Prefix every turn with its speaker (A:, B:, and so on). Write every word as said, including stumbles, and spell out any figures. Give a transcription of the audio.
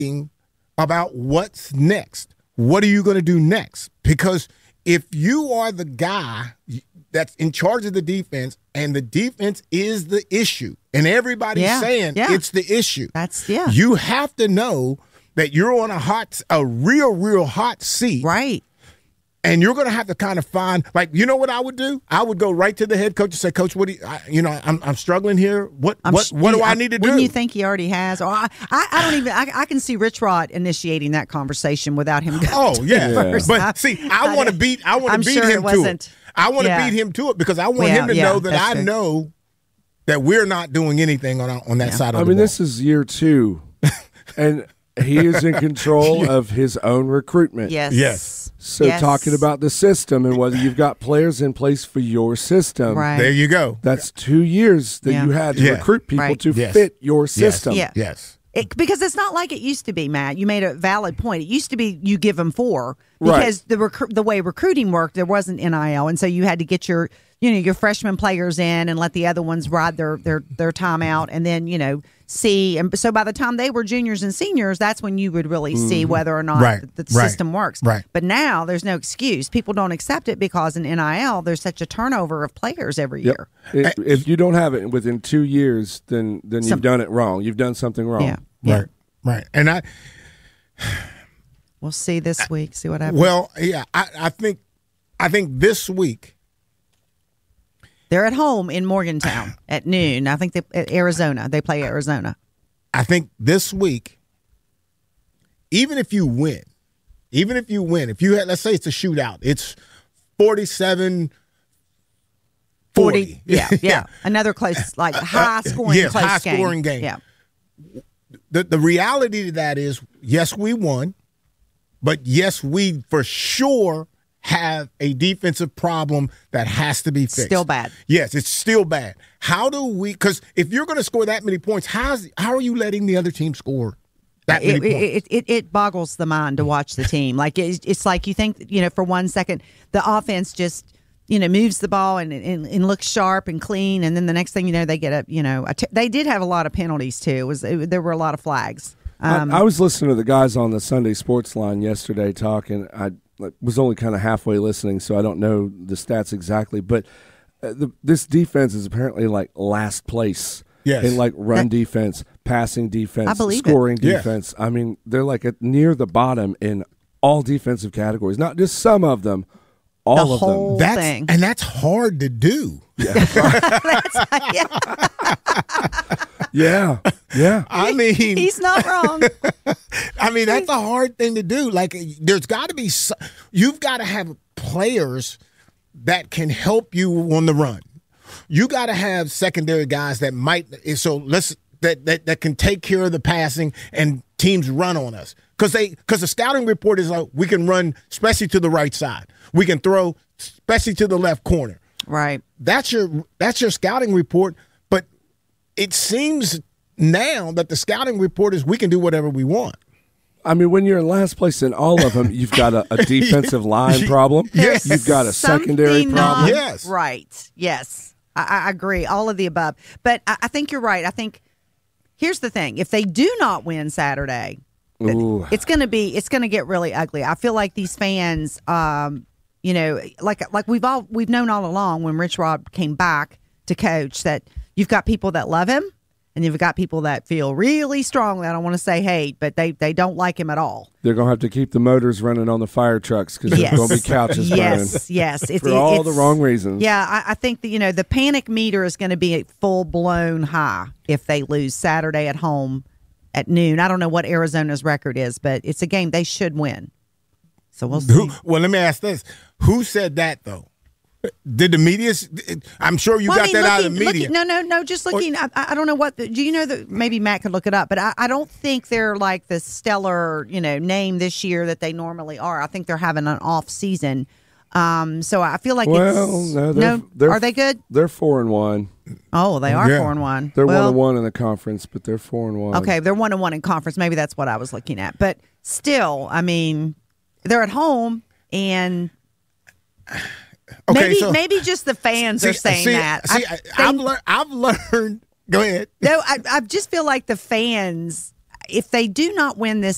A: about what's next. What are you going to do next? Because if you are the guy that's in charge of the defense and the defense is the issue and everybody's
B: yeah,
A: saying
B: yeah.
A: it's the issue,
B: that's yeah.
A: you have to know that you're on a hot, a real, real hot seat.
B: Right.
A: And you're going to have to kind of find, like, you know what I would do? I would go right to the head coach and say, Coach, what do you, I, you know, I'm, I'm struggling here. What,
B: I'm
A: what,
B: sh-
A: what do
B: I,
A: I need to do?
B: Wouldn't you think he already has? Or I, I, I don't even. I, I can see Rich Rod initiating that conversation without him. Going
A: oh
B: to
A: yeah.
B: it first.
A: But
B: I,
A: see, I want to beat. I want
B: I'm
A: to beat
B: sure
A: him
B: it
A: to
B: wasn't,
A: it. I want to
B: yeah.
A: beat him to it because I want
B: yeah,
A: him to
B: yeah,
A: know that I
B: true.
A: know that we're not doing anything on our, on that
B: yeah.
A: side of
C: I
A: the
C: mean,
A: ball.
C: this is year two, and he is in control of his own recruitment.
B: Yes.
A: Yes.
C: So
B: yes.
C: talking about the system and whether you've got players in place for your system,
B: Right.
A: There you go.
C: that's two years that
B: Yeah.
C: you had to
A: Yeah.
C: recruit people
B: Right.
C: to
A: Yes.
C: fit your system.
B: Yeah.
A: Yes.
B: It, because it's not like it used to be, Matt. You made a valid point. It used to be you give them four
C: Right.
B: because the recru- the way recruiting worked, there wasn't N I L, and so you had to get your you know your freshman players in and let the other ones ride their their their time out, and then you know see. And so by the time they were juniors and seniors, that's when you would really see whether or not
A: Right.
B: the, the
A: Right.
B: system works.
A: Right.
B: But now there's no excuse. People don't accept it because in N I L there's such a turnover of players every
C: Yep.
B: year.
C: If, if you don't have it within two years, then then
B: Some-
C: you've done it wrong. You've done something wrong.
B: Yeah. Yeah.
A: Right. Right. And I,
B: We'll see this week. See what happens.
A: well, yeah, I, I think, I think this week.
B: They're at home in Morgantown at noon. I think they at Arizona. They play Arizona.
A: I think this week, even if you win, even if you win, if you had, let's say it's a shootout, it's forty-seven forty.
B: Yeah, yeah. Another close, like high scoring,
A: yes,
B: close
A: high
B: game.
A: scoring game.
B: Yeah.
A: The, the reality to that is, yes, we won, but yes, we for sure have a defensive problem that has to be fixed.
B: Still bad.
A: Yes, it's still bad. How do we, because if you're going to score that many points, how's, how are you letting the other team score that many
B: It,
A: points?
B: it, it, it boggles the mind to watch the team. Like it's, it's like you think, you know, for one second, the offense just, you know, moves the ball and, and, and looks sharp and clean. And then the next thing you know, they get a, you know, a t- they did have a lot of penalties too. It was it, there were a lot of flags. Um,
C: I, I was listening to the guys on the Sunday Sports Line yesterday talking. I was only kind of halfway listening, so I don't know the stats exactly. But uh, the, this defense is apparently like last place
A: Yes.
C: in like run
B: That-
C: defense, passing defense,
B: I believe it.
C: scoring
A: Yeah.
C: defense. I mean, they're like at near the bottom in all defensive categories, not just some of them, all
B: The
C: of
B: whole-
C: them.
A: That's,
B: thing.
A: and that's hard to do.
C: Yeah, yeah.
A: I mean,
B: he's not wrong.
A: I mean, that's a hard thing to do. Like, there's got to be, so- you've got to have players that can help you on the run. You got to have secondary guys that might, so let's, that, that, that can take care of the passing and teams run on us. Because they, because the scouting report is like, we can run, especially to the right side. We can throw, especially to the left corner.
B: Right.
A: That's your, that's your scouting report. But it seems now that the scouting report is we can do whatever we want.
C: I mean, when you're in last place in all of them, you've got a, a defensive line problem.
A: Yes.
C: You've got a secondary
B: Something
C: problem.
B: not
A: Yes.
B: Right. Yes. I, I agree. All of the above. But I, I think you're right. I think here's the thing. If they do not win Saturday,
C: Ooh.
B: it's going to be it's going to get really ugly. I feel like these fans, um, you know, like like we've all we've known all along when Rich Rod came back to coach that you've got people that love him and you've got people that feel really strongly. I don't want to say hate, but they they don't like him at all.
C: They're going to have to keep the motors running on the fire trucks because
B: Yes.
C: there's going to be couches
B: Yes,
C: burning.
B: yes. It's,
C: For
B: it-
C: all
B: it's-
C: the wrong reasons.
B: Yeah, I, I think that, you know, the panic meter is going to be at full blown high if they lose Saturday at home at noon. I don't know what Arizona's record is, but it's a game they should win. So we'll see.
A: Who, well, let me ask this. Who said that, though? Did the media? I'm sure you
B: Well,
A: got
B: I mean,
A: that out of
B: looking-
A: the media.
B: looking- no, no, no. Just looking. I, I don't know what. The, do you know that? Maybe Matt could look it up. But I, I don't think they're like the stellar, you know, name this year that they normally are. I think they're having an off season. Um, so I feel like
C: Well,
B: it's
C: no, they're, they're,
B: Are they good?
C: They're four and one.
B: Oh, they are
A: Yeah.
B: four and one.
C: They're
B: well,
C: one and one in the conference, but they're four and one.
B: Okay, they're one and one in conference. Maybe that's what I was looking at. But still, I mean, they're at home, and
A: Okay,
B: maybe
A: so-
B: maybe just the fans are
A: See-
B: saying
A: see-
B: that.
A: See,
B: I,
A: I, have
B: they-
A: learned. I've learned. Go ahead.
B: no, I, I just feel like the fans, if they do not win this